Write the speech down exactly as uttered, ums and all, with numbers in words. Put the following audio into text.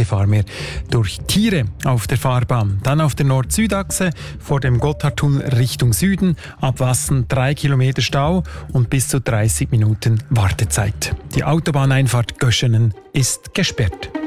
Gefahr mehr durch Tiere auf der Fahrbahn. Dann auf der Nord-Süd-Achse vor dem Gotthardtunnel Richtung Süden, ab Wassen drei Kilometer Stau und bis zu dreißig Minuten Wartezeit. Die Autobahneinfahrt Göschenen ist gesperrt.